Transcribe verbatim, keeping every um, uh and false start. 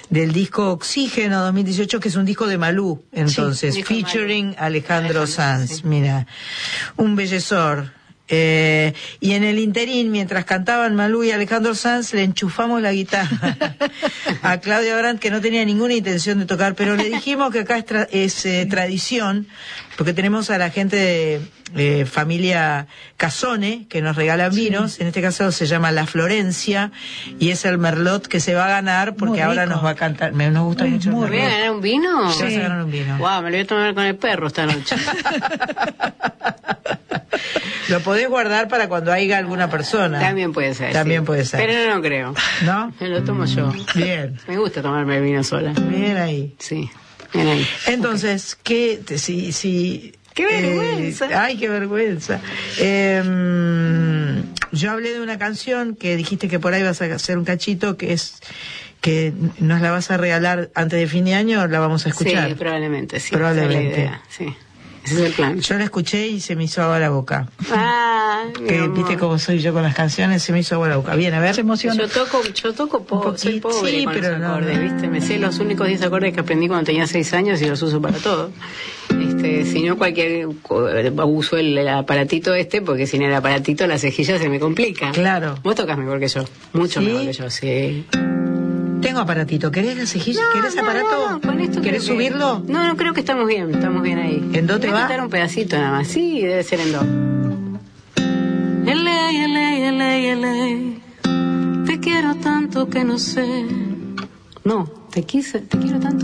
del disco Oxígeno dos mil dieciocho, que es un disco de Malú, entonces, sí, featuring Malú. Alejandro, Alejandro Sanz, sí. Mira, un bellezor. Eh, y en el interín, mientras cantaban Malú y Alejandro Sanz, le enchufamos la guitarra a Claudia Brandt, que no tenía ninguna intención de tocar, pero le dijimos que acá es, tra es eh, tradición, porque tenemos a la gente de eh, familia Casone, que nos regalan vinos, sí. En este caso se llama La Florencia, y es el Merlot que se va a ganar, porque ahora nos va a cantar, me, nos gusta muy, mucho el Merlot. ¿Me voy a ganar un vino? Sí. Vas a ganar un vino. Wow, me lo voy a tomar con el perro esta noche. Lo podés guardar para cuando haya alguna persona. También puede ser. También sí. puede ser. Pero no, no creo. ¿No? Me lo tomo yo. Bien. Me gusta tomarme el vino sola. Bien ahí. Sí. Bien ahí. Entonces, okay. ¿qué? Si, si, ¡Qué vergüenza! Eh, ¡Ay, qué vergüenza! Eh, yo hablé de una canción que dijiste que por ahí vas a hacer un cachito, que es que nos la vas a regalar antes de fin de año, la vamos a escuchar. Sí, probablemente, sí. Probablemente. Esa es la idea, sí. Ese es el plan. Yo la escuché y se me hizo agua la boca. Ah, que viste cómo soy yo con las canciones, se me hizo agua la boca. Bien, a ver. Se emociona. Yo toco, yo toco po soy pobre sí, con pero los no, acordes, no. ¿viste? Me sé los únicos diez acordes que aprendí cuando tenía seis años y los uso para todo. Este, si no cualquier uso el, el aparatito este, porque sin el aparatito la cejilla se me complica. Claro. Vos tocas mejor que yo, mucho ¿Sí? mejor que yo, sí. Tengo aparatito. ¿Querés la cejilla? No, ¿Querés no, aparato? No, no, con esto ¿Querés subirlo? Que... No, no, creo que estamos bien, estamos bien ahí. ¿En do te va? Voy a quitar un pedacito nada más. Sí, debe ser en do. Ele, ele, ele, ele. Te quiero tanto que no sé. No, te quise, te quiero tanto.